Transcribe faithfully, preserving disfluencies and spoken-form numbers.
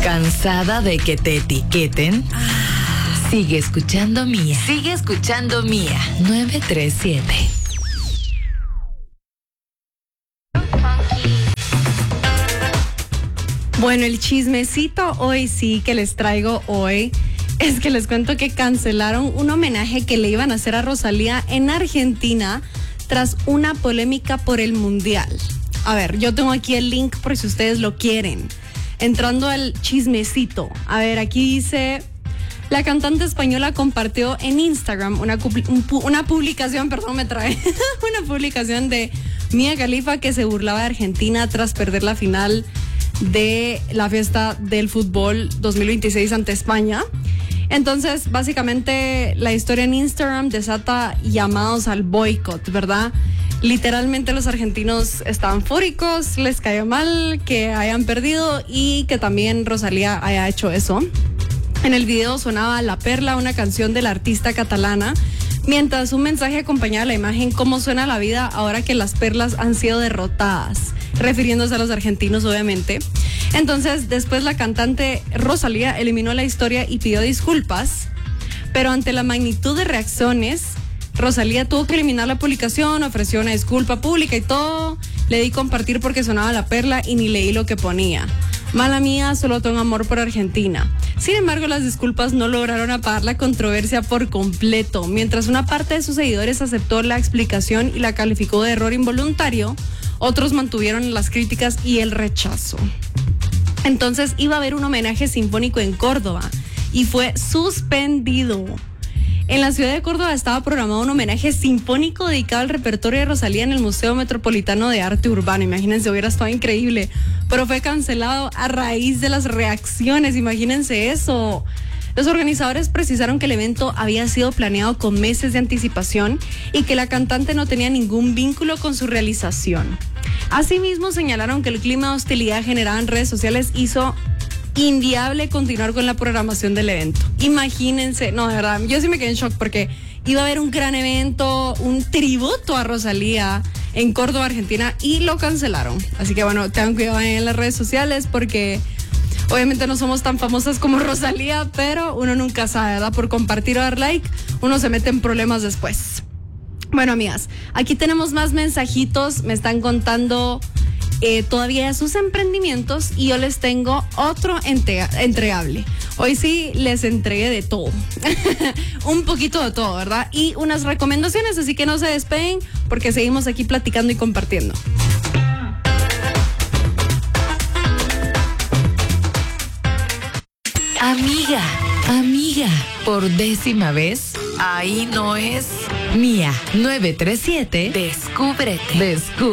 ¿Cansada de que te etiqueten? Sigue escuchando Mía. Sigue escuchando Mía. nueve tres siete. Bueno, el chismecito hoy sí que les traigo hoy es que les cuento que cancelaron un homenaje que le iban a hacer a Rosalía en Argentina tras una polémica por el Mundial. A ver, yo tengo aquí el link por si ustedes lo quieren. Entrando al chismecito. A ver, aquí dice... La cantante española compartió en Instagram una, una publicación, perdón, me trae, una publicación de Mia Khalifa que se burlaba de Argentina tras perder la final de la fiesta del fútbol dos mil veintiséis ante España. Entonces, básicamente, la historia en Instagram desata llamados al boicot, ¿verdad? Literalmente los argentinos estaban fúricos, les cayó mal que hayan perdido y que también Rosalía haya hecho eso. En el video sonaba La Perla, una canción de la artista catalana, mientras un mensaje acompañaba la imagen cómo suena la vida ahora que las perlas han sido derrotadas, refiriéndose a los argentinos obviamente. Entonces después la cantante Rosalía eliminó la historia y pidió disculpas, pero ante la magnitud de reacciones, Rosalía tuvo que eliminar la publicación, ofreció una disculpa pública y todo. Le di compartir porque sonaba La Perla y ni leí lo que ponía. Mala mía, solo tengo amor por Argentina. Sin embargo, las disculpas no lograron apagar la controversia por completo. Mientras una parte de sus seguidores aceptó la explicación y la calificó de error involuntario, otros mantuvieron las críticas y el rechazo. Entonces iba a haber un homenaje sinfónico en Córdoba y fue suspendido. En la ciudad de Córdoba estaba programado un homenaje sinfónico dedicado al repertorio de Rosalía en el Museo Metropolitano de Arte Urbano. Imagínense, hubiera estado increíble, pero fue cancelado a raíz de las reacciones. Imagínense eso. Los organizadores precisaron que el evento había sido planeado con meses de anticipación y que la cantante no tenía ningún vínculo con su realización. Asimismo, señalaron que el clima de hostilidad generado en redes sociales hizo inviable continuar con la programación del evento. Imagínense, no, de verdad, yo sí me quedé en shock porque iba a haber un gran evento, un tributo a Rosalía en Córdoba, Argentina, y lo cancelaron. Así que bueno, tengan cuidado en las redes sociales porque obviamente no somos tan famosas como Rosalía, pero uno nunca sabe, ¿verdad? Por compartir o dar like, uno se mete en problemas después. Bueno, amigas, aquí tenemos más mensajitos, me están contando Eh, todavía sus emprendimientos y yo les tengo otro entrega, entregable. Hoy sí les entregué de todo. Un poquito de todo, ¿verdad? Y unas recomendaciones, así que no se despeguen porque seguimos aquí platicando y compartiendo. Amiga, amiga, por décima vez, ahí no es Mía. nueve tres siete, descúbrete. Descúbrete.